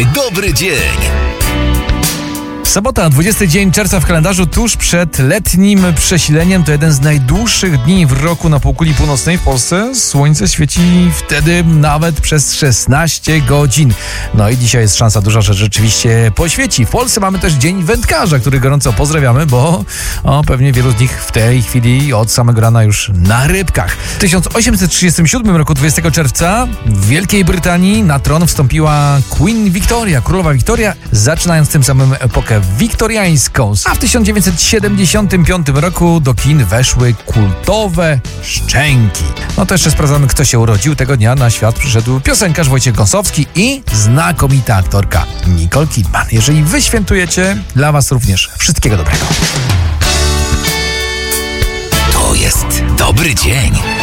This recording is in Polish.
dobry dzień. Sobota, 20 dzień czerwca w kalendarzu, tuż przed letnim przesileniem. To jeden z najdłuższych dni w roku na półkuli północnej w Polsce. Słońce świeci wtedy nawet przez 16 godzin. No i dzisiaj jest szansa duża, że rzeczywiście poświeci. W Polsce mamy też Dzień Wędkarza, który gorąco pozdrawiamy, bo pewnie wielu z nich w tej chwili od samego rana już na rybkach. W 1837 roku, 20 czerwca, w Wielkiej Brytanii na tron wstąpiła Queen Victoria, królowa Victoria, zaczynając tym samym epokę wiktoriańską. A w 1975 roku do kin weszły kultowe Szczęki. No to jeszcze sprawdzamy, kto się urodził. Tego dnia na świat przyszedł piosenkarz Wojciech Gąsowski i znakomita aktorka Nicole Kidman. Jeżeli wy świętujecie, dla was również wszystkiego dobrego. To jest dobry dzień.